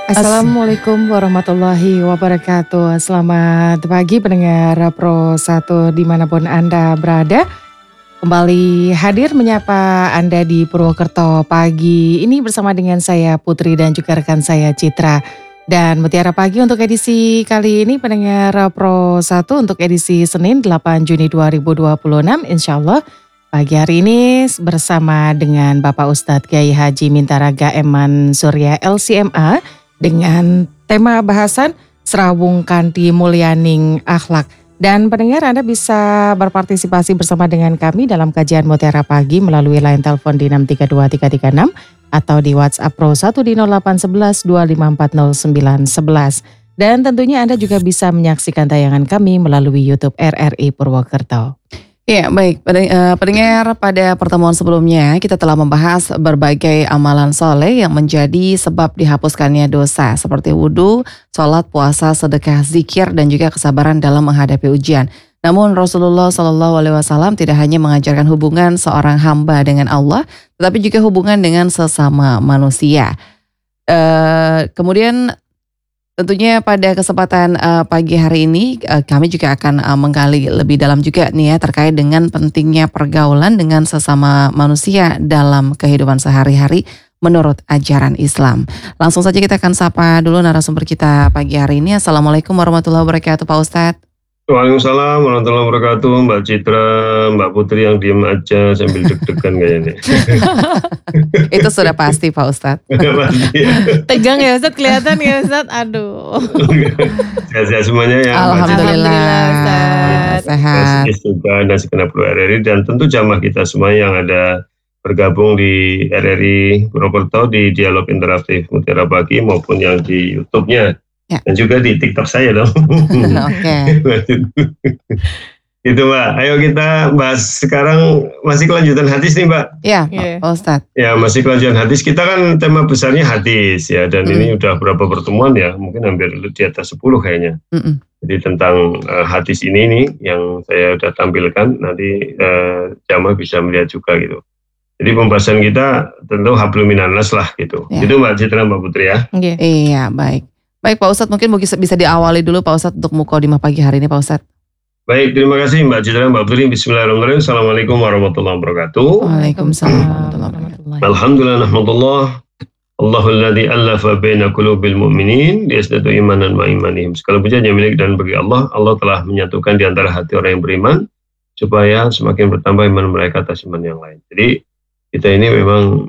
As Assalamualaikum warahmatullahi wabarakatuh. Selamat pagi pendengar Pro 1 dimanapun Anda berada. Kembali hadir menyapa Anda di Purwokerto pagi ini bersama dengan saya Putri dan juga rekan saya Citra. Dan Mutiara Pagi untuk edisi kali ini pendengar Pro 1 untuk edisi Senin 8 Juni 2026 insya Allah. Pagi hari ini bersama dengan Bapak Ustadz Kiai Haji Mintaraga Eman Surya LCMA dengan tema bahasan Serawung Kanthi Mulyaning Akhlak. Dan pendengar Anda bisa berpartisipasi bersama dengan kami dalam kajian Mutiara Pagi melalui line telepon di 632336 atau di WhatsApp Pro 1 di 0811 2540 911. Dan tentunya Anda juga bisa menyaksikan tayangan kami melalui YouTube RRI Purwokerto. Ya baik, pendengar, pada pertemuan sebelumnya kita telah membahas berbagai amalan soleh yang menjadi sebab dihapuskannya dosa seperti wudhu, sholat, puasa, sedekah, zikir, dan juga kesabaran dalam menghadapi ujian. Namun Rasulullah SAW tidak hanya mengajarkan hubungan seorang hamba dengan Allah, tetapi juga hubungan dengan sesama manusia. Kemudian tentunya pada kesempatan pagi hari ini kami juga akan menggali lebih dalam juga nih ya terkait dengan pentingnya pergaulan dengan sesama manusia dalam kehidupan sehari-hari menurut ajaran Islam. Langsung saja kita akan sapa dulu narasumber kita pagi hari ini. Assalamualaikum warahmatullahi wabarakatuh Pak Ustadz. Waalaikumsalam warahmatullahi wabarakatuh, Mbak Citra, Mbak Putri yang diem aja sambil deg-degan kayaknya. Itu sudah pasti Pak Ustadz. Tegang ya Ustadz, kelihatan ya Ustadz, aduh. Sehat-sehat semuanya ya. Alhamdulillah Ustadz. Sehat. Juga dan segenap RRI dan tentu jamaah kita semua yang ada bergabung di RRI Purwokerto di Dialog Interaktif Mutiara Pagi maupun yang di YouTube-nya. Ya. Dan juga di TikTok saya dong. Oke. Gitu Mbak, ayo kita bahas sekarang masih kelanjutan hadis nih Mbak. Iya Pak Ustadz. Ya masih kelanjutan hadis, kita kan tema besarnya hadis ya. Dan ini udah berapa pertemuan ya, mungkin hampir di atas 10 kayaknya. Jadi tentang hadis ini nih yang saya udah tampilkan, nanti jamaah bisa melihat juga gitu. Jadi pembahasan kita tentu hablum minannas lah gitu. Ya. Itu Mbak Citra, Mbak Putri ya. Iya baik. Baik Pak Ustadz, mungkin bisa diawali dulu Pak Ustadz untuk mukadimah pagi hari ini Pak Ustadz. Baik, terima kasih Mbak Citra, Mbak Putri. Bismillahirrahmanirrahim. Assalamualaikum warahmatullahi wabarakatuh. Waalaikumsalam warahmatullahi wabarakatuh. Alhamdulillah, nahmadullah. Allahul ladzi allafa baina qulubil mu'minin liyazdadu imanan ma imanihim. Segala puja hanya milik dan bagi Allah. Allah telah menyatukan di antara hati orang yang beriman supaya semakin bertambah iman mereka atas iman yang lain. Jadi kita ini memang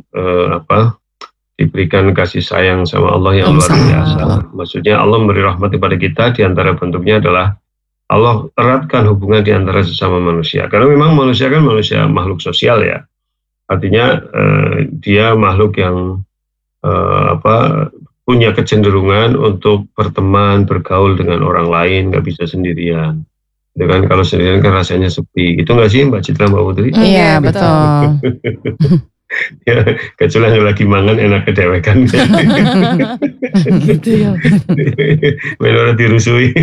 diberikan kasih sayang sama Allah yang luar biasa. Maksudnya Allah memberi rahmat kepada kita, di antara bentuknya adalah Allah eratkan hubungan di antara sesama manusia. Karena memang manusia kan manusia makhluk sosial ya. Artinya dia makhluk yang punya kecenderungan untuk berteman, bergaul dengan orang lain, nggak bisa sendirian. Itu kan kalau sendirian kan rasanya sepi. Gitu nggak sih Mbak Citra, Mbak Putri? Iya betul. Ya, kecuali yang lagi mangan enak kedewekan. Gitu ya. Menurut dirusui.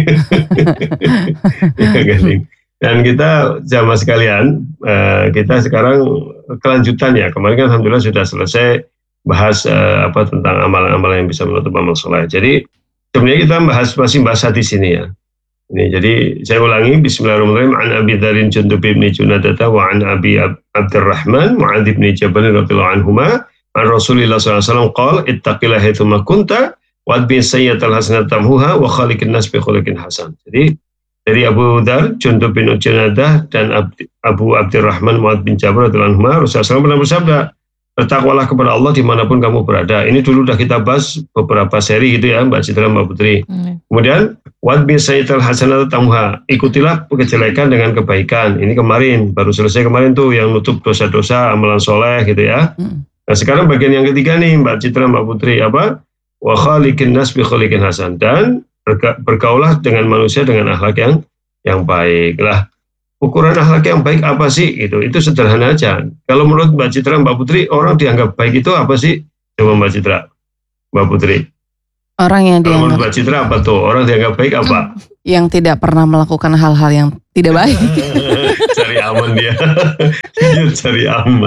Dan kita jamaah sekalian, kita sekarang kelanjutan ya. Kemarin kan alhamdulillah sudah selesai bahas tentang amalan-amalan yang bisa menutup amal soleh. Jadi sebenarnya kita masih bahas hadis ini ya. Ini jadi saya ulangi, Bismillahirrahmanirrahim. An Abi Dzar Jundub bin Junadata wa an Abi Abdurrahman Mu'adz bin Jabal radhiyallahu anhuma an Rasulillah sallallahu alaihi wasallam qala ittaqillaha haitsu ma kunta wa atbi' sayyi'atal hasanata tamhuha wa khaliqin nas bi khuluqin hasan. Jadi dari Abu Dzar Jundub bin Junadah dan Abu Abdurrahman Mu'adz bin Jabal radhiyallahu anhuma, Rasulullah SAW pernah bersabda, bertakwalah kepada Allah dimanapun kamu berada. Ini dulu udah kita bahas beberapa seri gitu ya Mbak Citra, Mbak Putri. Kemudian wadbi sayyi'atal hasanata tamhuha, ikutilah kejelekan dengan kebaikan. Ini kemarin, baru selesai kemarin tuh yang nutup dosa-dosa, amalan soleh gitu ya. Nah sekarang bagian yang ketiga nih Mbak Citra, Mbak Putri, wa khaliqin nas bi khuluqin hasan, dan bergaulah dengan manusia dengan akhlak yang baik lah. Ukuran akhlak yang baik apa sih? Itu sederhana aja. Kalau menurut Mbak Citra, Mbak Putri, orang dianggap baik itu apa sih? Coba Mbak Citra, Mbak Putri. Orang yang dianggap. Menurut Mbak Citra apa tuh? Orang dianggap baik apa? Yang tidak pernah melakukan hal-hal yang tidak baik. Cari aman dia. Cari aman.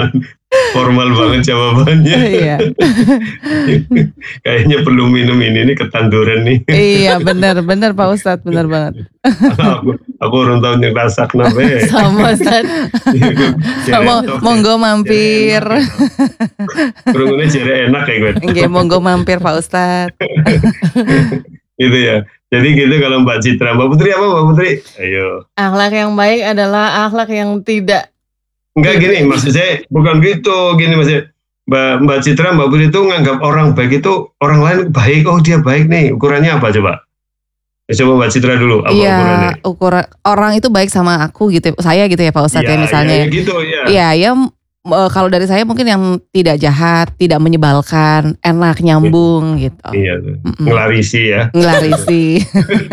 Formal banget jawabannya. Iya. Kayaknya perlu minum ini ketanduran nih. Iya, benar Pak Ustadz, benar banget. aku orang tahu nyerasak nabe. Sama Ustaz. Monggo mampir. Kurungnya jadi enak ya gue. Nggih, monggo mampir Pak Ustadz. Gitu ya. Jadi gitu kalau Mbak Citra. Mbak Putri apa Mbak Putri? Ayo. Akhlak yang baik adalah akhlak yang tidak. Enggak gini, maksud saya bukan gitu. Gini maksudnya Mbak Citra, Mbak Putri itu nganggap orang baik itu orang lain baik. Oh dia baik nih. Ukurannya apa coba? Coba Mbak Citra dulu. Apa ukurannya? Ukuran orang itu baik sama aku gitu. Saya gitu ya Pak Ustadz ya misalnya. Iya gitu ya. Iya kalau dari saya mungkin yang tidak jahat, tidak menyebalkan, enak nyambung gitu. Iya, ngelarisi ya. Ngelarisi.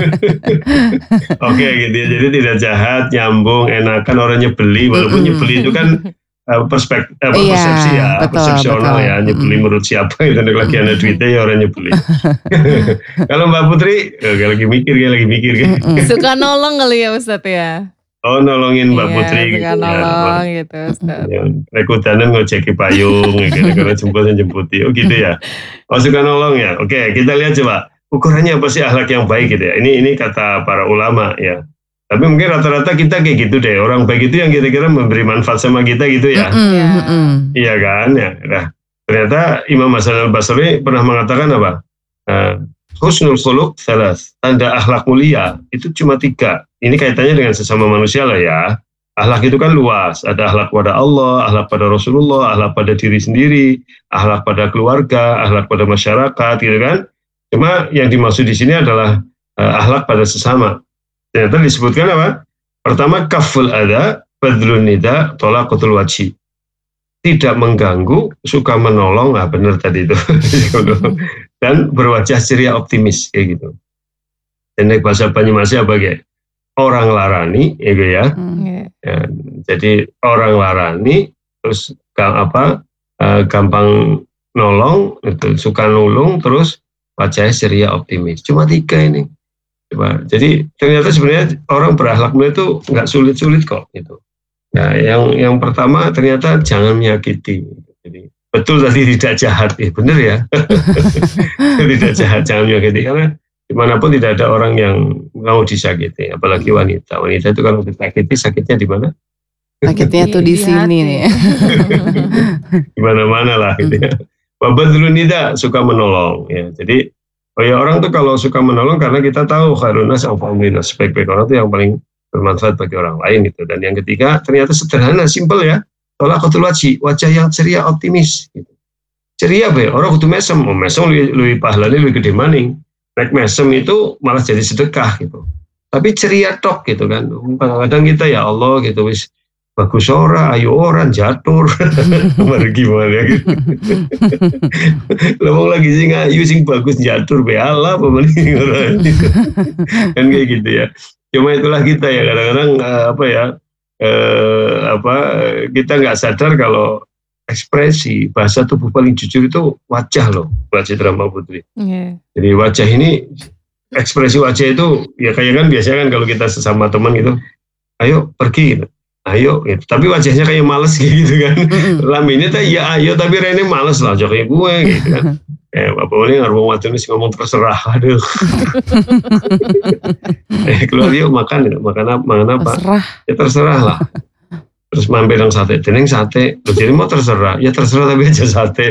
Oke gitu ya. Jadi tidak jahat, nyambung, enakan, orang nyebeli. Walaupun nyebeli itu kan persepsi ya, persepsional ya. Nyebeli menurut siapa itu lagi ada duitnya ya orang nyebeli. Kalau Mbak Putri, lagi mikir. Suka nolong kali ya Ustadz ya. Oh nolongin Mbak Putri suka nolong gitu Ustaz. Rekutanan ngojeki payung karena jemputi oh gitu ya. Oh suka nolong ya. Oke kita lihat coba ukurannya apa sih akhlak yang baik gitu ya. Ini kata para ulama ya. Tapi mungkin rata-rata kita kayak gitu deh. Orang baik itu yang kira-kira memberi manfaat sama kita gitu ya. Iya kan ya. Nah, ternyata Imam Hasan al-Basri pernah mengatakan apa? Husnul khuluq salas, tanda akhlak mulia itu cuma 3. Ini kaitannya dengan sesama manusia lah ya. Akhlak itu kan luas, ada akhlak pada Allah, akhlak pada Rasulullah, akhlak pada diri sendiri, akhlak pada keluarga, akhlak pada masyarakat gitu kan. Cuma yang dimaksud di sini adalah akhlak pada sesama. Ternyata disebutkan apa? Pertama kaful ada, badlun nida, tolaqatul wajhi. Tidak mengganggu, suka menolong, benar tadi itu. Dan berwajah ceria optimis kayak gitu. Dan bahasa Banyumasnya apa kayak orang larani, ya. Jadi orang larani, terus gampang nolong, itu suka nulung, terus wajahnya ceria optimis. Cuma 3 ini. Coba. Jadi ternyata sebenarnya orang berakhlak mulia itu nggak sulit-sulit kok gitu. Nah, yang pertama ternyata jangan menyakiti. Jadi betul tadi tidak jahat, benar ya. Tidak jahat, jangan menyakiti karena dimanapun tidak ada orang yang mau disakiti, apalagi wanita. Wanita itu kalau disakiti sakitnya di mana? Sakitnya tuh di sini nih. Di mana-mana lah gitu ya. Babat dulu nida suka menolong ya. Jadi orang tuh kalau suka menolong karena kita tahu khairunas alhamdulillah sebaik-baik orang itu yang paling bermanfaat bagi orang lain gitu. Dan yang ketiga ternyata sederhana, simpel ya. Tolaqatul wajhi, wajah yang ceria optimis gitu. Ceria orang kudu mesem, mesem lebih pahalanya lebih gede maning. Nek mesem itu malah jadi sedekah gitu. Tapi ceria tok gitu kan. Kadang-kadang kita ya Allah gitu wis bagus ora, ayo orang jatuh. Kemarin gimana gitu. Lewong lagi sing ayu sing bagus jatuh be Allah pemending orang. Kan kayak gitu ya. Cuma itulah kita ya kadang-kadang kita nggak sadar kalau ekspresi bahasa tubuh paling jujur itu wajah loh, Mbak Citra Mbak Putri. Jadi wajah ini ekspresi wajah itu ya kayak kan biasanya kan kalau kita sesama teman gitu, ayo pergi, gitu. Ayo gitu. Tapi wajahnya kayak males gitu kan. Laminnya tuh ya ayo tapi Rene males lah kayak gue gitu kan. Bapak ini ngarep wong wadon ngomong terserah, aduh. Keluar yuk makan apa? Terserah. Ya terserah lah. Terus mampir yang sate, jeneng sate. Jadi mau terserah, ya terserah tapi aja sate.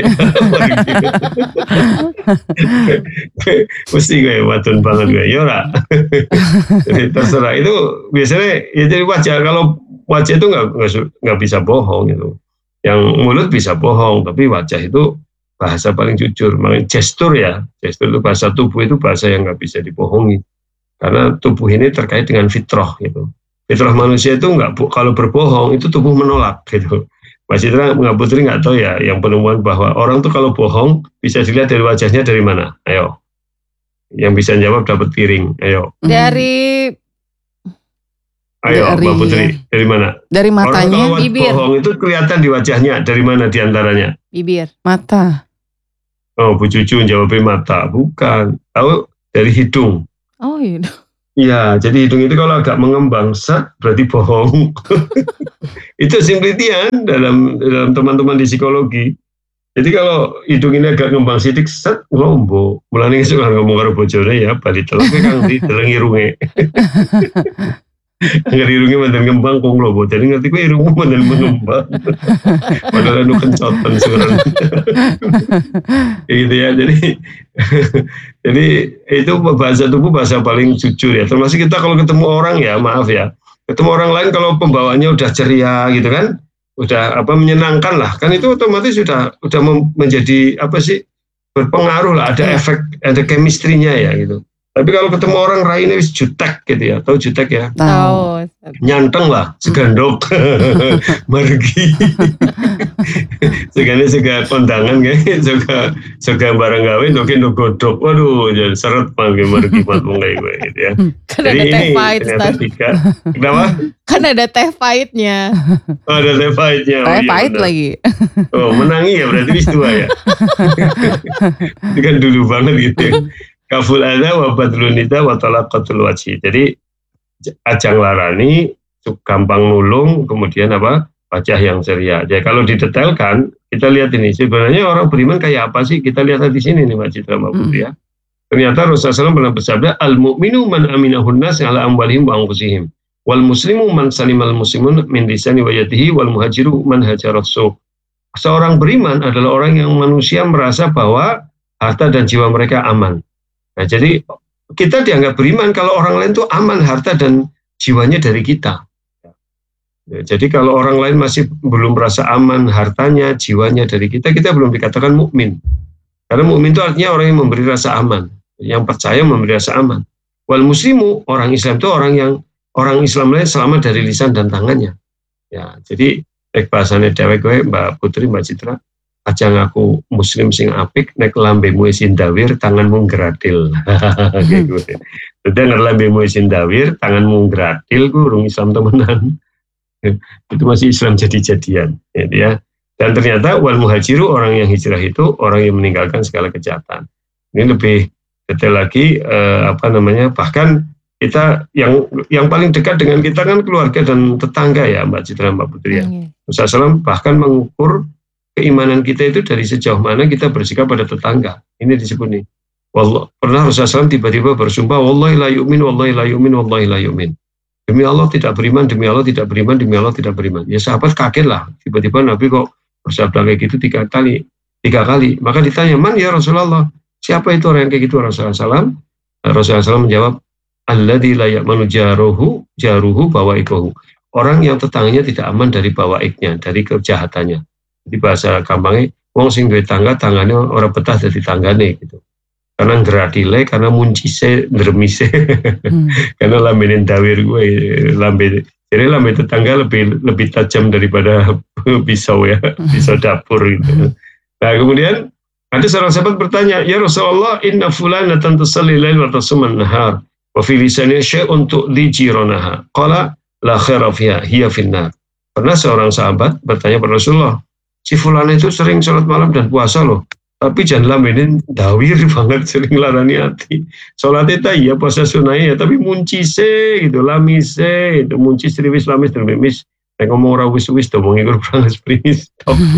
Mesti gue wadon banget gue, yora. Jadi terserah itu biasanya ya jadi wajah kalau wajah itu nggak bisa bohong gitu. Yang mulut bisa bohong, tapi wajah itu bahasa paling jujur. Makanya gestur itu bahasa tubuh itu bahasa yang nggak bisa dibohongi. Karena tubuh ini terkait dengan fitrah gitu. Fitrah manusia itu kalau berbohong itu tubuh menolak gitu. Mas Citra Mbak Putri nggak tahu ya yang penemuan bahwa orang tuh kalau bohong bisa dilihat dari wajahnya dari mana? Ayo. Yang bisa jawab dapat piring. Ayo. Ayo Mbak Putri, dari mana? Dari matanya, orang bibir. Bohong itu kelihatan di wajahnya. Dari mana diantaranya? Bibir. Mata. Oh, Bu Cucu jawabnya mata. Bukan. Tahu dari hidung. Oh iya. Iya, jadi hidung itu kalau agak mengembang, set, berarti bohong. Itu penelitian dalam teman-teman di psikologi. Jadi kalau hidung ini agak ngembang sidik, set, ngombo. Mulane esuk kan ngomong karo bojone ya, bali telek kang deleng irunge. Ngeri irunge mandan ngembang kok lho, jadi ngerti kowe irungmu mandan mengembang. Padahal anu kencoten suran. Gitu ya. Jadi itu bahasa tubuh bahasa paling jujur ya. Termasuk kita kalau ketemu orang ya, maaf ya. Ketemu orang lain kalau pembawaannya udah ceria gitu kan, udah menyenangkan lah. Kan itu otomatis sudah menjadi berpengaruh lah, ada efek, ada chemistry-nya ya gitu. Tapi kalau ketemu orang raine wis jutek gitu ya, tahu jutek ya? Tahu. Nyanteng lah, segandok, margi. Sega kondangan kayak, sega barang gawe, nokin godok, waduh, jadi seret panggil margi matung kayak gue gitu ya. Kan ada teh pahit, tiga. Kenapa? Kan ada teh pahitnya. Oh, ada teh pahitnya. Teh pahit lagi. Oh, menangi ya berarti wis tua ya. Itu kan dulu banget gitu ya. Kaful ada wa badlun nida wa talaqatul wajhi. Jadi ajang larani, gampang nulung, kemudian wajah yang ceria. Jadi kalau didetailkan, kita lihat ini sebenarnya orang beriman kayak apa sih? Kita lihat di sini nih Mbak Citra Mbak Putri ya. Ternyata Rasulullah SAW pernah bersabda, al-mu'minu man aminahun nas ala amwalihim wa anfusihim. Wal muslimu man salimal muslimun min lisani wa yadihi wal muhajiru man hajarat suq. Seorang beriman adalah orang yang manusia merasa bahwa harta dan jiwa mereka aman. Nah, jadi kita dianggap beriman kalau orang lain itu aman harta dan jiwanya dari kita. Ya, jadi kalau orang lain masih belum merasa aman hartanya, jiwanya dari kita belum dikatakan mukmin. Karena mukmin itu artinya orang yang memberi rasa aman, yang percaya memberi rasa aman. Wal muslimu, orang Islam itu orang Islam lain selamat dari lisan dan tangannya. Ya, jadi bahasane dhewek kowe Mbak Putri, Mbak Citra, aja ngaku muslim sing apik nek lambemu isin dawir tanganmu ngradil. Kayak gitu. Sudah nek lambemu isin dawir tanganmu ngradil ku urung Islam temenan. Itu masih Islam jadi-jadian ya. Dan ternyata wal muhajiru, orang yang hijrah itu orang yang meninggalkan segala kejahatan. Ini lebih detail lagi bahkan kita yang paling dekat dengan kita kan keluarga dan tetangga ya Mbak Citra Mbak Putri ya. Rasulullah SAW bahkan mengukur keimanan kita itu dari sejauh mana kita bersikap pada tetangga. Ini disebut nih. Pernah Rasulullah SAW tiba-tiba bersumpah, wallahi la yu'min, wallahi la yu'min, wallahi la yu'min. Demi Allah tidak beriman, demi Allah tidak beriman, demi Allah tidak beriman. Ya sahabat kaget lah. Tiba-tiba Nabi kok bersabda kayak gitu tiga kali. Maka ditanya, man ya Rasulullah? Siapa itu orang yang kayak gitu Rasulullah SAW? Rasulullah SAW menjawab, alladzi la ya'manu jaruhu bawaikahu. Orang yang tetangganya tidak aman dari bawaiknya, dari kejahatannya. Di bahasa gampangnya, wong sing duwe tanggane ora betah dadi tanggane gitu. Karena ngradile, karena muncise, ndremise. Karena lambenin dawir gue, jadi lambe tetangga lebih tajam daripada pisau ya, pisau dapur gitu. Nah, kemudian ada seorang sahabat bertanya, ya Rasulullah, inna fulanatan tusalli lail wa tasuman nahar wa fi lisaniha syai'un tu'li jiranaha. Qala la khaira fiha, hiya finnar. Pernah seorang sahabat bertanya kepada Rasulullah, si fulan itu sering sholat malam dan puasa loh, tapi jangan lambenin dawir banget, sering larani hati. Sholatnya iya, puasa sunai ya, tapi muncise gitu, lamise, itu muncis triwis lamis trimis. Nek ngomong ora wis-wis do wong iku pranges primis.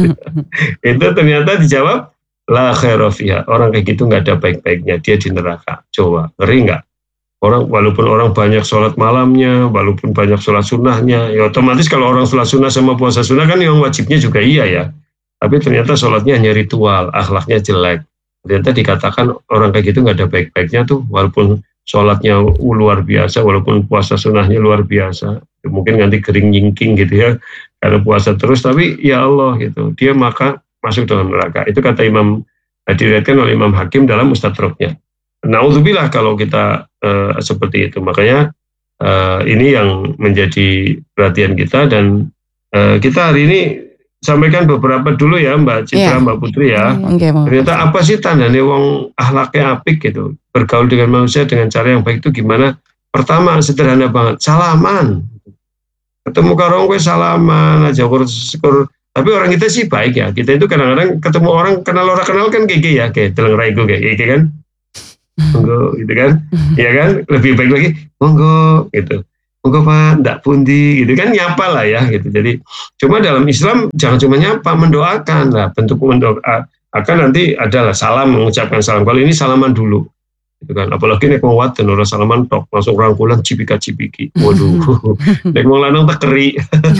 Itu ternyata dijawab la khaira fiha. Orang kayak gitu nggak ada baik-baiknya, dia di neraka. Coba, ngeri nggak? Walaupun orang banyak sholat malamnya, walaupun banyak sholat sunnahnya, ya otomatis kalau orang sholat sunnah sama puasa sunnah kan yang wajibnya juga iya ya. Tapi ternyata sholatnya hanya ritual, akhlaknya jelek. Ternyata dikatakan orang kayak gitu nggak ada baik-baiknya tuh, walaupun sholatnya luar biasa, walaupun puasa sunnahnya luar biasa. Mungkin nanti kering nyingking gitu ya, karena puasa terus, tapi ya Allah gitu, dia maka masuk dalam neraka. Itu kata diriwayatkan oleh Imam Hakim dalam Mustadraknya. Naudzubillah kalau kita seperti itu. Makanya ini yang menjadi perhatian kita, dan kita hari ini sampaikan beberapa dulu ya Mbak Citra, Mbak Putri ya. Ternyata apa sih tandanya wong akhlaknya apik gitu, bergaul dengan manusia dengan cara yang baik itu gimana? Pertama, sederhana banget, salaman. Ketemu karo gue salaman aja, syukur. Tapi orang kita sih baik ya. Kita itu kadang-kadang ketemu orang kenal orang kenal kan kayak ya, kayak teleng raiku kayak kan. monggo gitu kan, ya kan, lebih baik lagi monggo gitu, monggo Pak, ndak pundi gitu kan, nyapa lah ya gitu. Jadi cuma dalam Islam jangan cuma nyapa, mendoakan lah, bentuk mendoakan nanti adalah salam, mengucapkan salam. Kalau ini salaman dulu gitu kan, apalagi nek wong wadon ora salaman tok langsung rangkulan cipika-cipiki, waduh. Nek wong lanang tak keri.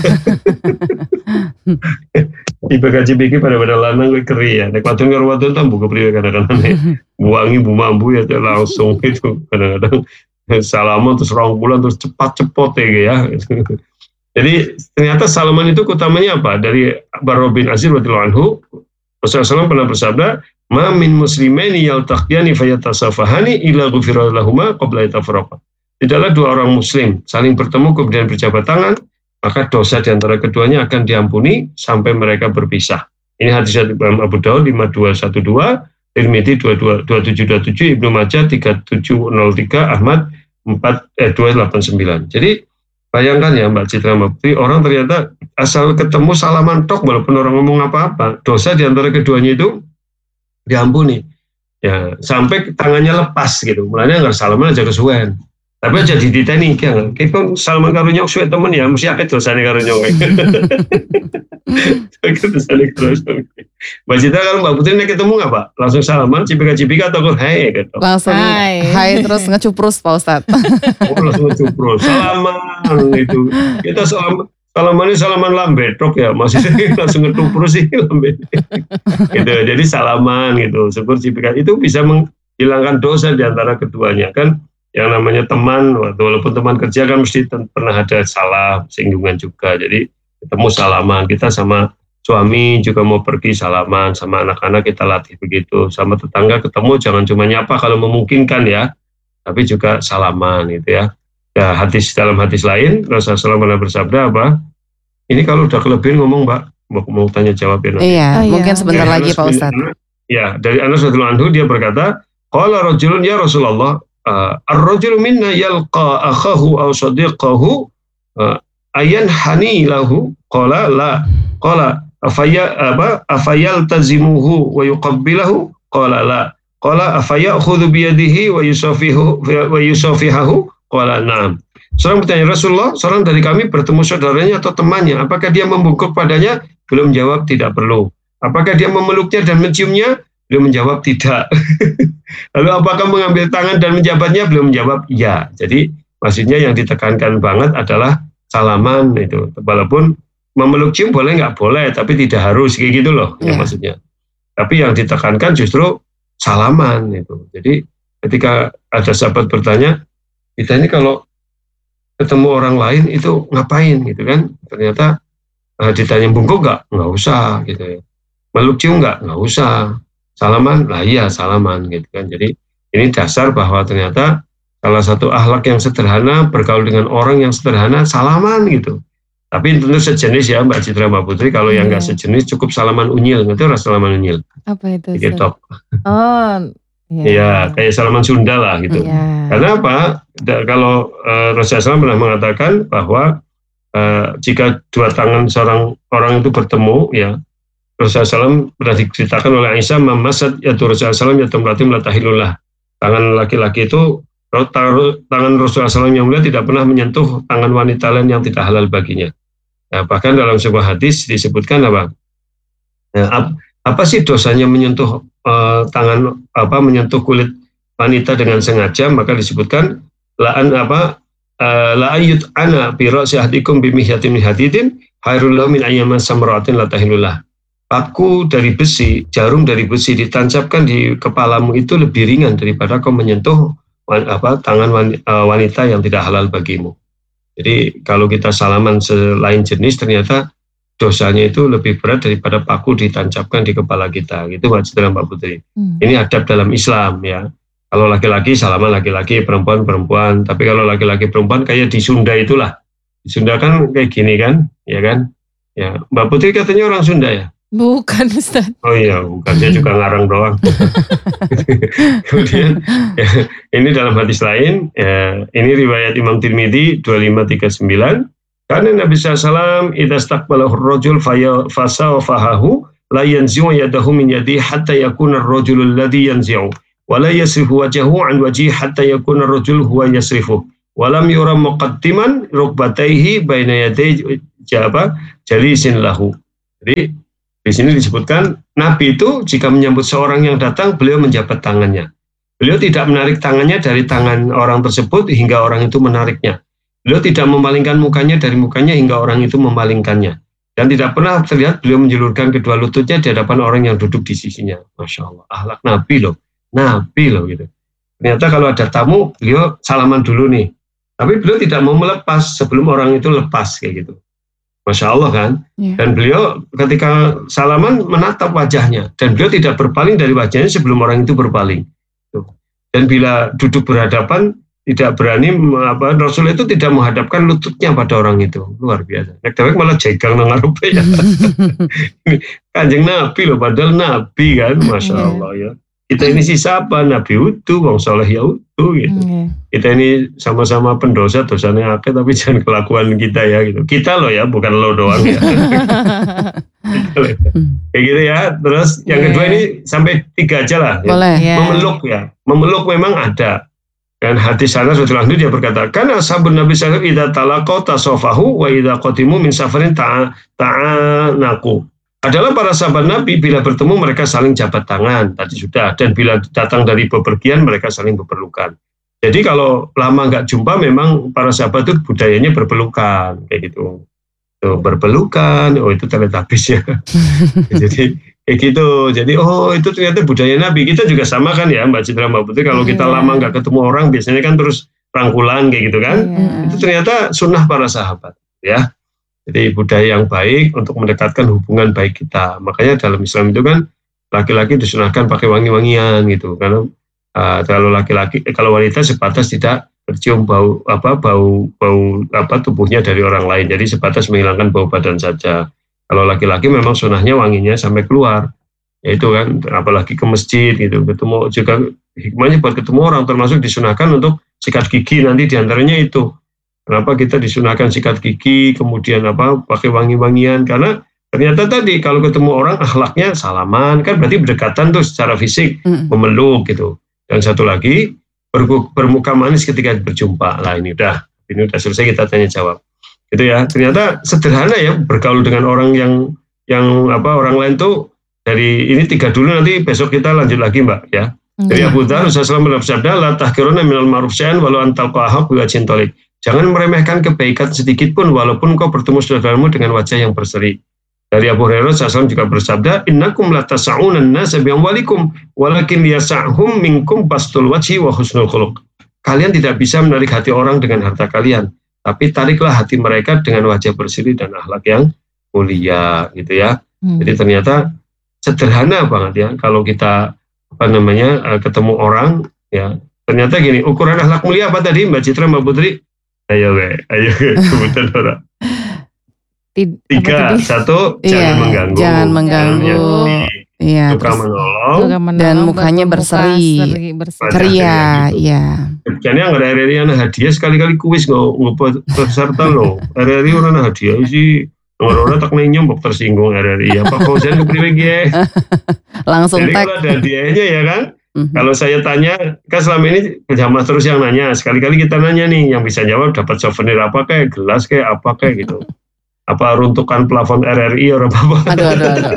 Cipika-cipiki pada lanang kuwi keri ya, nek wadon karo wadon tambu kepriwe kadang-kadang buangi bumambu ya langsung itu kadang-kadang salaman terus rangkulan terus cepat-cepot ya. Jadi ternyata salaman itu utamanya apa? Dari Barra bin Azir radhiyallahu anhu, Rasulullah SAW pernah bersabda, "Ma min muslimaini yaltaqiyani fayatasafahani illa ghufira lahuma qabla yatafarraqa." Tidaklah dua orang muslim saling bertemu kemudian berjabat tangan, maka dosa di antara keduanya akan diampuni sampai mereka berpisah. Ini hadis Imam Abu Daud 5212, Tirmidzi 2727, Ibnu Majah 3703, Ahmad 289. Jadi bayangkan ya Mbak Citra Mbak Putri, orang ternyata asal ketemu salaman tok walaupun orang ngomong apa-apa, dosa di antara keduanya itu diampuni. Ya, sampai tangannya lepas gitu. Mulanya nggak salaman aja kesuwen. Tapi aja dititeni kan. Kita salaman karo nyok suwe temen ya, mesti akeh dosane karo nyok. Mbak Citra kalau Mbak Putri nek ketemu nggak Pak? Langsung salaman, cipika-cipika atau hai gitu. Langsung hai terus ngecuprus Pak Ustadz. Oh, langsung ngecuprus. Salaman itu. Kita salamannya salaman lambetrok ya, maksudnya langsung ngecuprus sih lambe. Gitu. Jadi salaman gitu. Syukur cipika itu bisa menghilangkan dosa di antara keduanya kan. Yang namanya teman, walaupun teman kerja kan mesti pernah ada salah, singgungan juga. Jadi ketemu salaman, kita sama suami juga mau pergi salaman, sama anak-anak kita latih begitu, sama tetangga ketemu jangan cuma nyapa kalau memungkinkan ya, tapi juga salaman gitu ya. Ya dalam hadis lain Rasulullah SAW pernah bersabda apa? Ini kalau udah kelebihan ngomong Mbak, mau tanya jawab ya. Iya, mungkin sebentar lagi Pak Ustadz. Ya, dari Anas radhiyallahu anhu dia berkata, qala rajulun ya Rasulullah, ar-rajulu minna yalqa akhahu aw sadiqahu ayanhani lahu, qala la, qala afayal tazimuhu wa yuqabbilahu, qala la, qala afayakhudhu biyadihi wa yusafihahu, qala na'am. Seorang bertanya, Rasulullah, seorang dari kami bertemu saudaranya atau temannya, apakah dia membungkuk padanya? Beliau menjawab tidak perlu. Apakah dia memeluknya dan menciumnya? Beliau menjawab tidak. Lalu apakah mengambil tangan dan menjabatnya? Beliau menjawab ya. Jadi maksudnya yang ditekankan banget adalah salaman itu. Walaupun memeluk cium boleh nggak boleh, tapi tidak harus kayak gitu loh ya maksudnya. Tapi yang ditekankan justru salaman itu. Jadi ketika ada sahabat bertanya, kita ini kalau ketemu orang lain itu ngapain gitu kan? Ternyata ditanya bungkuk nggak usah gitu ya. Meluk cium nggak usah. Salaman, lah iya salaman gitu kan. Jadi ini dasar bahwa ternyata salah satu akhlak yang sederhana bergaul dengan orang yang sederhana salaman gitu. Tapi tentu sejenis ya Mbak Citra Mbak Putri. Kalau yang nggak sejenis cukup salaman unyil. Ngerti orang salaman unyil? Apa itu? Gitu. Oh, ya kayak salaman Sunda lah gitu. Karena apa? Kalau Rasulullah SAW pernah mengatakan bahwa jika dua tangan seorang orang itu bertemu ya, Rasulullah SAW pernah diceritakan oleh Aisyah, mamasat yaitu Rasulullah SAW yaitu berarti melatahilullah. Tangan laki-laki itu, tangan Rasulullah SAW yang mulia tidak pernah menyentuh tangan wanita lain yang tidak halal baginya. Nah, bahkan dalam sebuah hadis disebutkan apa? Ya, apa sih dosanya menyentuh menyentuh kulit wanita dengan sengaja? Maka disebutkan la ayyut ana bi ra'si ahdikum bi mihyatin min hadidin hairul lahu min ayyamin samratin latahilullah. Paku dari besi, jarum dari besi ditancapkan di kepalamu itu lebih ringan daripada kau menyentuh tangan wanita yang tidak halal bagimu. Jadi kalau kita salaman selain jenis ternyata dosanya itu lebih berat daripada paku ditancapkan di kepala kita. Gitu Mbak Citra Mbak Putri. Ini adab dalam Islam ya. Kalau laki-laki salaman laki-laki, perempuan. Tapi kalau laki-laki perempuan kayak di Sunda itulah. Di Sunda kan kayak gini kan, ya kan? Ya, Mbak Putri katanya orang Sunda ya? Bukan Ustaz. Oh iya, bukan, dia juga ngarang doang. Kemudian ya, ini dalam hadis lain, ya, ini riwayat Imam Tirmidzi 2539. Karena Nabi SAW idza istaqbalahu ar-rajul fasafahahu la yanzi'u yadahu min yadihi hatta yakuna ar-rajulu alladhi yanzi'u wala yasrifu wajhahu an wajhi hatta yakuna ar-rajul huwa yasrifu walam yura muqaddiman rukbatayhi baina yaday jalisin lahu. Jadi di sini disebutkan Nabi itu jika menyambut seorang yang datang, beliau menjabat tangannya. Beliau tidak menarik tangannya dari tangan orang tersebut hingga orang itu menariknya. Beliau tidak memalingkan mukanya dari mukanya hingga orang itu memalingkannya. Dan tidak pernah terlihat beliau menjulurkan kedua lututnya di hadapan orang yang duduk di sisinya. Masya Allah, akhlak Nabi loh. Nabi loh gitu. Ternyata kalau ada tamu, beliau salaman dulu nih. Tapi beliau tidak mau melepas sebelum orang itu lepas kayak gitu. Masya Allah kan. Dan beliau ketika salaman menatap wajahnya. Dan beliau tidak berpaling dari wajahnya sebelum orang itu berpaling. Dan bila duduk berhadapan, tidak berani, Rasul itu tidak menghadapkan lututnya pada orang itu. Luar biasa. Nek dewek malah jegang nang ngarepe ya. Kanjeng Nabi loh, padahal Nabi kan, Masya Allah ya. Kita ini sisa apa? Nabi utuh, wong soleh ya utuh gitu. Kita ini sama-sama pendosa, dosanya akeh, tapi jangan kelakuan kita ya gitu. Kita loh ya, bukan lo doang ya. Kayak gitu ya. Terus yang kedua ini sampai 3 aja lah. Boleh. Ya. Memeluk ya. Memeluk memang ada. Dan hadis Anas radhiyallahu anhu dia berkata, "Kana ashabun Nabi sallallahu alaihi wasallam idza talaqaw tasafahu wa idza qadimu min safarin ta'anaku." Adalah para sahabat Nabi bila bertemu mereka saling jabat tangan, tadi sudah, dan bila datang dari bepergian mereka saling berpelukan. Jadi kalau lama nggak jumpa memang para sahabat itu budayanya berpelukan kayak gitu. Tuh, berpelukan, oh itu teletabis ya. Jadi kayak gitu. Jadi oh itu ternyata budaya Nabi. Kita juga sama kan ya Mbak Citra, Mbak Putri, kalau kita lama nggak ketemu orang biasanya kan terus rangkulan kayak gitu kan. Itu ternyata sunnah para sahabat ya. Jadi budaya yang baik untuk mendekatkan hubungan baik kita. Makanya dalam Islam itu kan laki-laki disunahkan pakai wangi-wangian gitu. Karena kalau wanita sebatas tidak bercium bau tubuhnya dari orang lain. Jadi sebatas menghilangkan bau badan saja. Kalau laki-laki memang sunahnya wanginya sampai keluar. Yaitu kan apalagi ke masjid gitu. Ketemu juga hikmahnya buat ketemu orang, termasuk disunahkan untuk sikat gigi nanti diantaranya itu. Kenapa kita disunahkan sikat gigi, kemudian pakai wangi-wangian? Karena ternyata tadi kalau ketemu orang akhlaknya salaman, kan berarti berdekatan tuh secara fisik, memeluk gitu. Dan satu lagi bermuka manis ketika berjumpa. Lah ini udah selesai kita tanya jawab. Gitu ya. Ternyata sederhana ya bergaul dengan orang yang orang lain tuh dari ini 3 dulu, nanti besok kita lanjut lagi Mbak ya. Dari Abu Dzar Rasulullah bersabda, la tahqiruna minal ma'ruf syai'an walau antal qahab wa cintolik. Jangan meremehkan kebaikan sedikit pun walaupun kau bertemu saudaramu dengan wajah yang berseri. Dari Abu Hurairah SAW juga bersabda, innakum la tas'unan nasa bi'amwalikum walakin yas'hum minkum bastul wajhi wa husnul khuluq. Kalian tidak bisa menarik hati orang dengan harta kalian, tapi tariklah hati mereka dengan wajah berseri dan akhlak yang mulia gitu ya. Jadi ternyata sederhana banget ya kalau kita ketemu orang ya. Ternyata gini, ukuran akhlak mulia apa tadi Mbak Citra, Mbak Putri? Ayo kebutuhan orang. 3, 1, jangan mengganggu. Jangan mengganggu. Iya. Suka menolong. Dan mukanya berseri. Ceria. Iya. Jadi nggak ada hari-hari anak hadiah sekali-kali kuis nggak peserta loh. Hari-hari orang hadiah sih. Orang-orang tak nyombok tersinggung hari-hari. Apa kau jangan kepriwe ya? Langsung tag. Jadi kalau ada hadiahnya ya kan. Kalau saya tanya, kan selama ini Jamaah terus yang nanya, sekali-kali kita nanya nih, yang bisa jawab dapat souvenir apa kayak gelas kayak apa kayak gitu, apa runtukan plafon RRI atau apa? Aduh.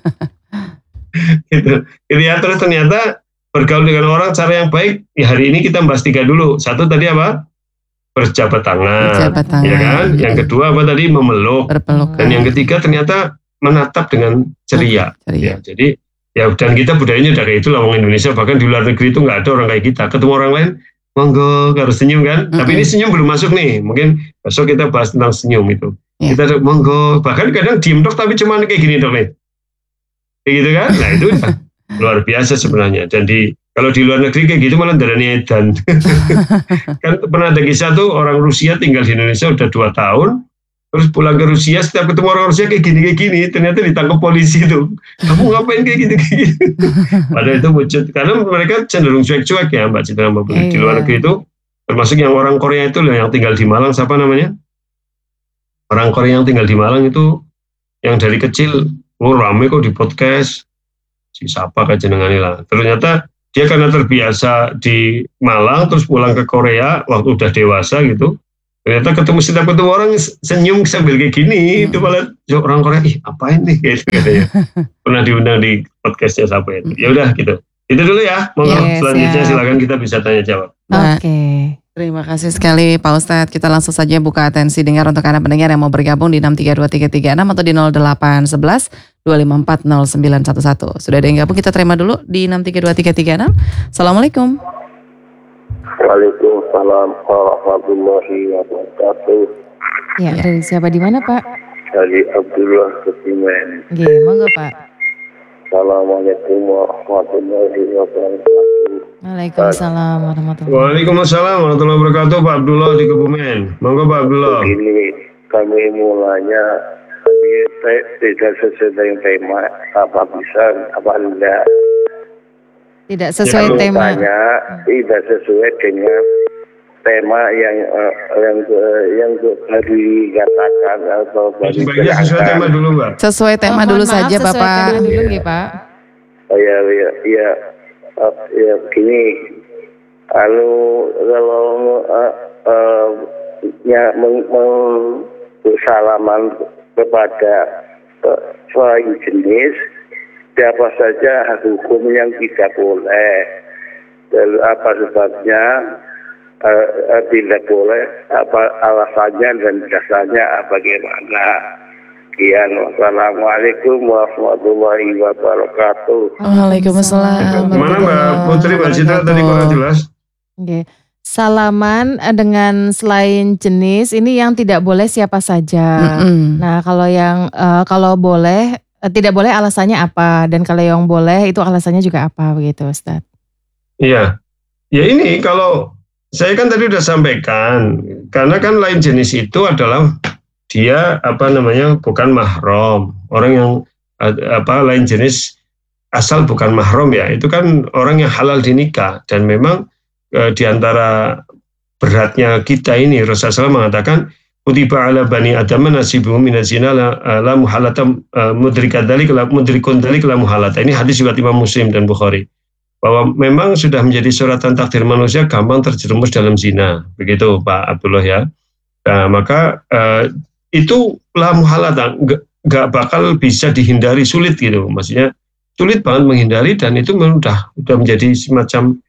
Gitu ya. Terus ternyata bergaul dengan orang cara yang baik. Ya hari ini kita bahas 3 dulu. 1 tadi apa? Berjabat tangan. Ya kan? Yang kedua apa tadi? Memeluk. Dan yang ketiga ternyata menatap dengan ceria. Ya, jadi ya dan kita budayanya dari itu lah orang Indonesia, bahkan di luar negeri itu nggak ada orang kayak kita. Ketemu orang lain, monggo harus senyum kan. Tapi ini senyum belum masuk nih. Mungkin besok kita bahas tentang senyum itu. Kita monggo, bahkan kadang diem dok tapi cuma kayak gini dok nih. Kayak gitu kan. Nah itu luar biasa sebenarnya. Dan kalau di luar negeri kayak gitu malah darahnya edan. Kan pernah ada kisah tuh orang Rusia tinggal di Indonesia udah 2 tahun. Terus pulang ke Rusia, setiap ketemu orang Rusia kayak gini, ternyata ditangkap polisi tuh. Kamu ngapain kayak gini? Padahal itu wujud, karena mereka cenderung cuek-cuek ya Mbak Citra, Mbak Putri. Di luar negeri itu, termasuk yang orang Korea itu yang tinggal di Malang, siapa namanya? Orang Korea yang tinggal di Malang itu, yang dari kecil, rame kok di podcast, si siapa kan jenengannya lah. Ternyata dia karena terbiasa di Malang terus pulang ke Korea waktu udah dewasa gitu. Ternyata setiap ketemu orang senyum sambil kayak gini, itu malah orang Korea, ih apain nih gitu katanya. Pernah diundang di podcastnya siapa itu. Ya udah gitu. Itu dulu ya. Monggo selanjutnya silakan kita bisa tanya jawab. Oke. Terima kasih sekali Pak Ustadz. Kita langsung saja buka atensi dengar untuk Anda pendengar yang mau bergabung di 6323336 atau di 0811 2540911. Sudah ada yang gabung, kita terima dulu di 6323336. Assalamualaikum. Waalaikumsalam warahmatullahi wabarakatuh. Ya, dari siapa di mana Pak? Dari Abdullah Kebumen. Oke, monggo Pak. Assalamualaikum warahmatullahi wabarakatuh. Waalaikumsalam warahmatullahi wabarakatuh. Waalaikumsalam warahmatullahi wabarakatuh. Pak Abdullah di Kebumen. Monggo Pak Abdullah. Begini, kami mulanya kami tidak sesuai dengan tema, apa bisa, apa enggak. Tidak sesuai tema. Tidak sesuai dengan tema yang baru dikatakan atau baru Sebaiknya sesuai tema dulu, Mbak. Sesuai tema dulu saja, Bapak. Sesuai tema dulu ya, Pak. Ya begini. Kalau bersalaman kepada selain jenis, siapa saja hukum yang tidak boleh. Dan apa sebabnya tidak boleh, apa alasannya dan dasarnya bagaimana. Wassalamualaikum warahmatullahi wabarakatuh. Waalaikumsalam. Mana Mbak Putri, Mbak Citra tadi kurang jelas? Oke. Salaman dengan selain jenis ini yang tidak boleh siapa saja. Nah, kalau yang kalau boleh tidak boleh alasannya apa, dan kalau yang boleh itu alasannya juga apa begitu, Ustaz? Iya. Ya ini kalau saya kan tadi udah sampaikan, karena kan lain jenis itu adalah dia bukan mahram. Orang yang lain jenis asal bukan mahram ya, itu kan orang yang halal dinikah. Dan memang di antara beratnya kita ini, Rasulullah SAW mengatakan kutiba ala bani adam nasibuhum minaz zina la muhalata mudrikun dzalik la muhalata. Ini hadis riwayat Imam Muslim dan Bukhari. Bahwa memang sudah menjadi suratan takdir manusia gampang terjerumus dalam zina. Begitu Pak Abdullah ya. Nah, maka itu la muhalata, nggak bakal bisa dihindari, sulit gitu. Maksudnya sulit banget menghindari, dan itu memang udah menjadi semacam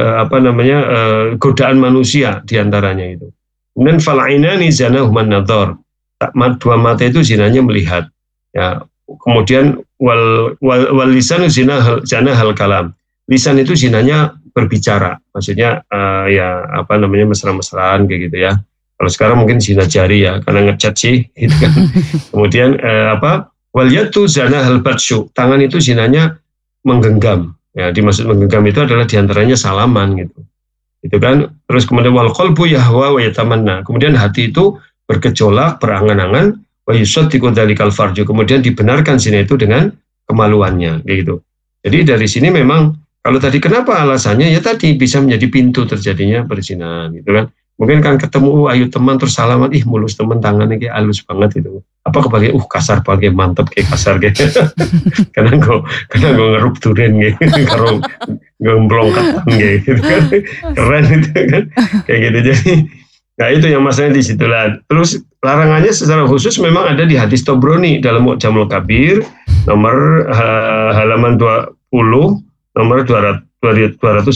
godaan manusia diantaranya itu. Kemudian fal'ainani zanahuman nadhar, dua mata itu zinanya melihat. Ya, kemudian wal lisanu zina hal kalam, lisan itu zinanya berbicara. Maksudnya mesra-mesraan kayak gitu ya. Kalau sekarang mungkin zina jari ya, karena ngechat sih gitu kan. Kemudian wal yatu zana hal batsyu, tangan itu zinanya menggenggam. Ya, dimaksud menggenggam itu adalah diantaranya salaman gitu. Itu kan. Terus kemudian wal qalbu yahwa wa yatamanna. Kemudian hati itu bergejolak, berangan-angan, wa yusaddiqu dzalikal farju. Kemudian dibenarkan zina itu dengan kemaluannya gitu. Jadi dari sini memang kalau tadi kenapa alasannya, ya tadi bisa menjadi pintu terjadinya perzinahan gitu kan. Mungkin kan ketemu ayo teman terus salaman, mulus teman, tangannya kayak halus banget itu. Apa kebagian kasar banget, mantep kayak kasar kayak. karena gue ngeruk duren gitu, karo ngemblongkatan gitu kan. Keren itu kan. Kayak gitu. Jadi nah itu yang masalahnya di situ lah. Terus larangannya secara khusus memang ada di hadis Tobroni dalam Mu'jamul Kabir nomor halaman 20 nomor 211.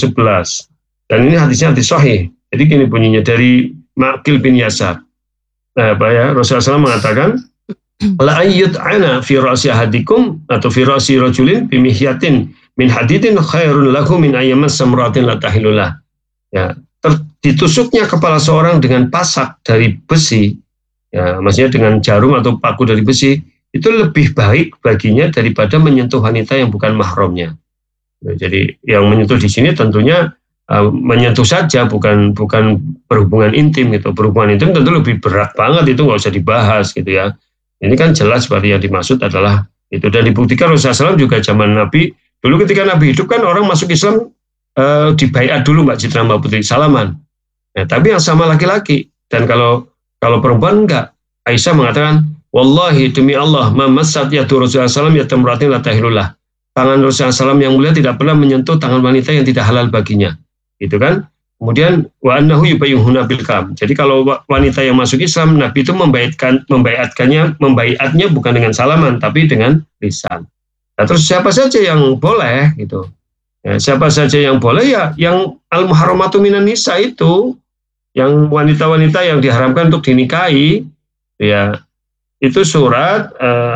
Dan ini hadisnya hadis sahih. Jadi gini bunyinya dari Ma'qil bin Yasar. Rasulullah SAW mengatakan, la ayyut ana fi ra'si ahadikum atau fi ra'si rajulin bimihyatin min hadidin khairun lahu min ayyamas samratin la tahilullah. Ya, ditusuknya kepala seorang dengan pasak dari besi, ya, maksudnya dengan jarum atau paku dari besi, itu lebih baik baginya daripada menyentuh wanita yang bukan mahramnya. Jadi yang menyentuh di sini tentunya menyentuh saja, bukan berhubungan intim gitu. Berhubungan intim tentu lebih berat banget, itu nggak usah dibahas gitu ya. Ini kan jelas berarti yang dimaksud adalah itu, dan dibuktikan Rasulullah SAW juga zaman Nabi dulu ketika Nabi hidup kan orang masuk Islam dibaiat dulu Mbak Citra, Mbak Putri, salaman. Nah, tapi yang sama laki-laki, dan kalau perempuan enggak. Aisyah mengatakan, wallahi demi Allah, mamassat yadu Rasulullah SAW yatamratin la tahilullah. tangan Rasulullah SAW yang mulia tidak pernah menyentuh tangan wanita yang tidak halal baginya, gitu kan? Kemudian wa annahu yubayyuhuna bil kam. Jadi kalau wanita yang masuk Islam, Nabi itu membaiatnya bukan dengan salaman tapi dengan lisan. Nah, terus siapa saja yang boleh gitu? Ya, siapa saja yang boleh ya yang al-muharramatu minan nisa itu, yang wanita-wanita yang diharamkan untuk dinikahi, ya itu surat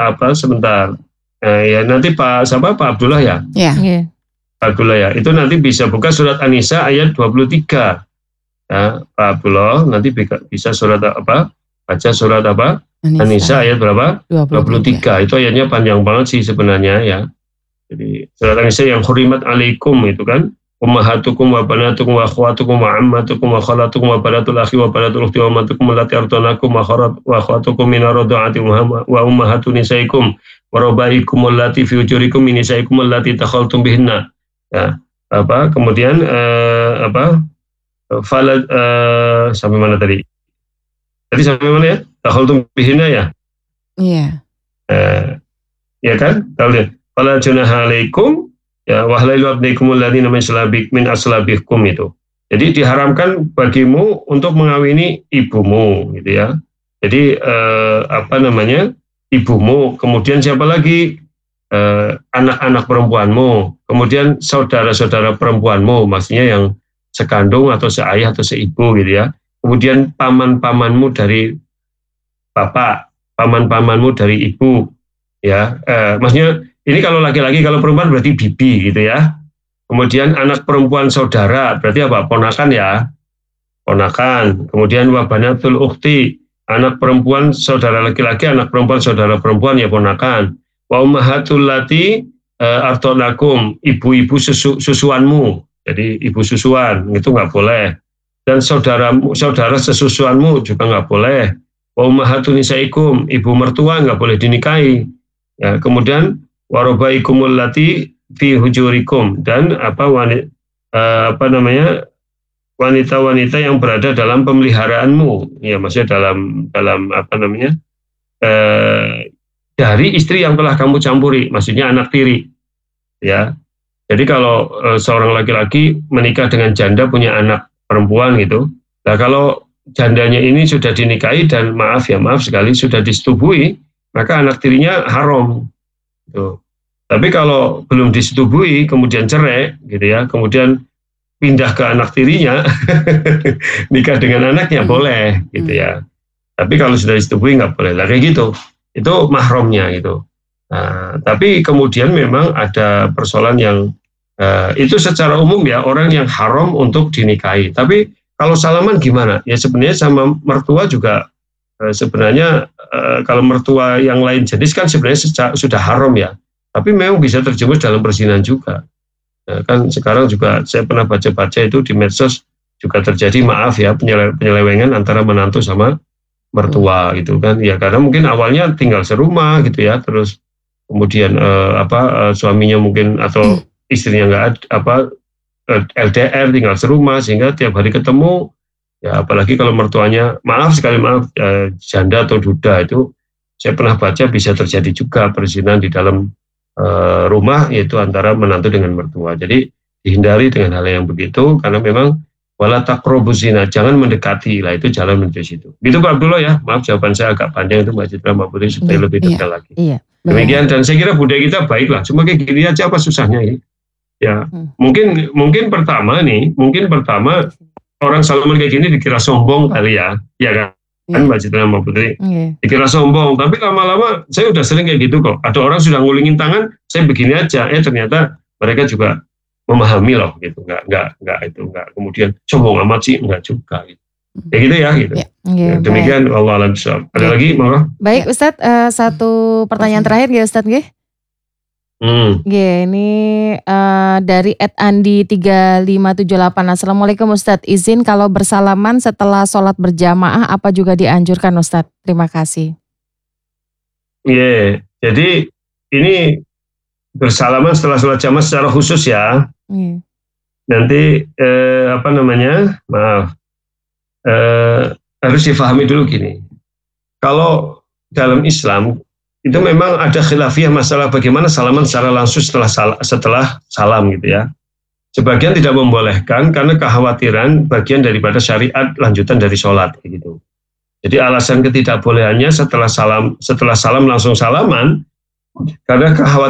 ya nanti Pak Abdullah ya. Iya. Abdullah ya, itu nanti bisa buka surat An-Nisa ayat 23. Ya, Pak Abdullah nanti bisa baca surat An-Nisa ayat berapa? 23. Itu ayatnya panjang banget sih sebenarnya ya. Jadi surat An-Nisa yang hurimat alaikum itu kan, ummahatukum wa banatukum wa akhwatukum wa ammatukum wa khalatukum wa banatul akhi wa banatul ukhti wa ammatukum allati ardanakum wa akhwatukum min ar-radha'ati wa ummahatu nisaikum wa rabaikum allati fi hujurikum min nisaikum allati takhaltum bihinna. Ya, kemudian sampai mana tadi? Tadi sampai mana ya? Takhaltum bihina ya? Iya. Ya kan? Kalau lihat, fala junaha alaikum ya wahlailu abnikum alladziina min aslabikum itu. Jadi diharamkan bagimu untuk mengawini ibumu gitu ya. Jadi ibumu, kemudian siapa lagi? Anak-anak perempuanmu, kemudian saudara-saudara perempuanmu, maksudnya yang sekandung atau seayah atau seibu gitu ya. Kemudian paman-pamanmu dari bapak, paman-pamanmu dari ibu, ya. Maksudnya ini kalau laki-laki, kalau perempuan berarti bibi gitu ya. Kemudian anak perempuan saudara, berarti apa? Ponakan ya, ponakan. Kemudian wabanatul ukhti, anak perempuan saudara laki-laki, anak perempuan saudara perempuan ya ponakan. Wa ummahatul lati artonakum, ibu-ibu susuanmu, jadi ibu susuan itu nggak boleh, dan saudara sesusuanmu juga nggak boleh. Wa ummahatun nisaikum, ibu mertua nggak boleh dinikahi. Ya, kemudian warobaikumul lati fi hujurikum, dan wanita-wanita yang berada dalam pemeliharaanmu, ya maksudnya dalam dari istri yang telah kamu campuri, maksudnya anak tiri, ya. Jadi kalau seorang laki-laki menikah dengan janda punya anak perempuan gitu, nah kalau jandanya ini sudah dinikahi dan maaf sekali sudah disetubui, maka anak tirinya haram. Gitu. Tapi kalau belum disetubui, kemudian cerai, gitu ya, kemudian pindah ke anak tirinya, nikah dengan anaknya boleh, gitu ya. Tapi kalau sudah disetubui nggak boleh, lah kayak gitu. Itu mahramnya gitu. Nah, tapi kemudian memang ada persoalan yang itu secara umum ya, orang yang haram untuk dinikahi. Tapi kalau salaman gimana? Ya sebenarnya sama mertua juga sebenarnya kalau mertua yang lain jenis kan sebenarnya sudah haram ya. Tapi memang bisa terjerumus dalam perzinahan juga. Kan sekarang juga saya pernah baca-baca itu di medsos juga terjadi, maaf ya, penyelewengan antara menantu sama mertua gitu kan, ya karena mungkin awalnya tinggal serumah gitu ya, terus kemudian suaminya mungkin atau istrinya LDR tinggal serumah sehingga tiap hari ketemu, ya apalagi kalau mertuanya maaf janda atau duda, itu saya pernah baca bisa terjadi juga perzinahan di dalam rumah, yaitu antara menantu dengan mertua. Jadi dihindari dengan hal yang begitu, karena memang wala taqrabuz zina, jangan mendekati, lah itu jalan menuju situ. Gitu Pak Abdullah ya, maaf jawaban saya agak panjang itu Mbak Citra, Mbak Putri, supaya lebih detail lagi. Iya. Demikian, dan saya kira budaya kita baiklah, cuma kayak gini aja apa susahnya ini? Ya, mungkin pertama orang salaman kayak gini dikira sombong kali ya kan Mbak Citra, Mbak Putri, dikira sombong, tapi lama-lama saya udah sering kayak gitu kok. Ada orang sudah ngulingin tangan, saya begini aja, ternyata mereka juga memahami loh gitu, nggak kemudian sombong amat sih, nggak juga gitu. Ya gitu ya gitu. Ya, demikian wallahu a'lam bishawab. Ada lagi monggo. Baik Ustadz, satu pertanyaan terakhir ya Ustadz nggih. Ini dari @andi3578. Assalamualaikum Ustadz, izin kalau bersalaman setelah sholat berjamaah apa juga dianjurkan Ustadz? Terima kasih. Jadi ini bersalaman setelah sholat jamaah secara khusus ya. Nanti harus difahami dulu gini. Kalau dalam Islam itu memang ada khilafiyah masalah bagaimana salaman secara langsung setelah salam gitu ya. Sebagian tidak membolehkan karena kekhawatiran bagian daripada syariat lanjutan dari sholat gitu. Jadi alasan ketidakbolehannya setelah salam langsung salaman karena kekhawatiran